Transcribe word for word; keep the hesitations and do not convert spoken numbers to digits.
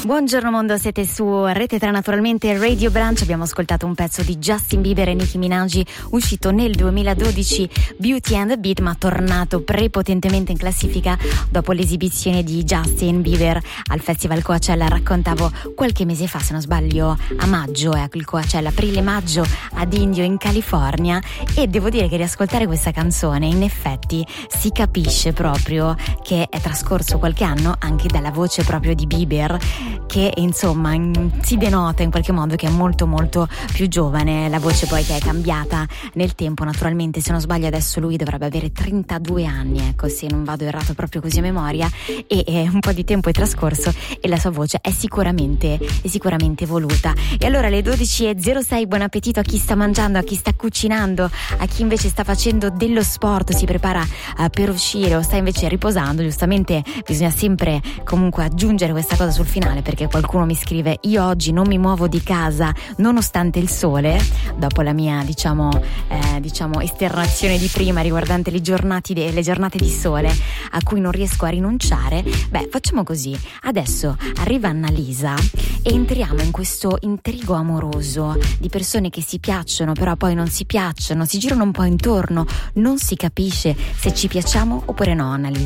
Buongiorno mondo, siete su Rete tre, naturalmente Radio Branch. Abbiamo ascoltato un pezzo di Justin Bieber e Nicki Minaj uscito nel duemiladodici, Beauty and the Beat, ma tornato prepotentemente in classifica dopo l'esibizione di Justin Bieber al Festival Coachella. Raccontavo qualche mese fa, se non sbaglio a maggio, ecco, il Coachella, aprile-maggio ad Indio in California, e devo dire che riascoltare questa canzone in effetti si capisce proprio che è trascorso qualche anno anche dalla voce proprio di Bieber, che insomma si denota in qualche modo che è molto molto più giovane, la voce poi che è cambiata nel tempo. Naturalmente, se non sbaglio adesso lui dovrebbe avere trentadue anni, ecco, se non vado errato proprio così a memoria, e, e un po' di tempo è trascorso e la sua voce è sicuramente è sicuramente evoluta. E allora alle dodici e zero sei, buon appetito a chi sta mangiando, a chi sta cucinando, a chi invece sta facendo dello sport, si prepara uh, per uscire o sta invece riposando. Giustamente bisogna sempre comunque aggiungere questa cosa sul finale, perché qualcuno mi scrive: io oggi non mi muovo di casa nonostante il sole, dopo la mia diciamo eh, diciamo esternazione di prima riguardante le giornate, de- le giornate di sole a cui non riesco a rinunciare. Beh, facciamo così, adesso arriva Annalisa e entriamo in questo intrigo amoroso di persone che si piacciono però poi non si piacciono, si girano un po' intorno, non si capisce se ci piacciamo oppure no. Annalisa,